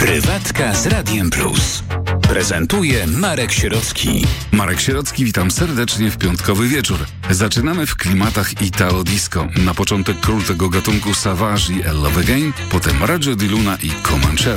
Prywatka z Radiem Plus. Prezentuje Marek Sierocki. Marek Sierocki, witam serdecznie w piątkowy wieczór. Zaczynamy w klimatach Italo Disco. Na początek król tego gatunku Savage i I Love Again, potem Raggio di Luna i Comanchero.